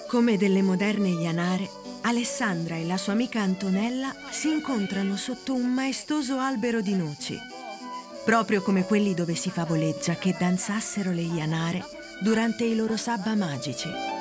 Come delle moderne ianare, Alessandra e la sua amica Antonella si incontrano sotto un maestoso albero di noci, proprio come quelli dove si favoleggia che danzassero le ianare durante i loro sabba magici.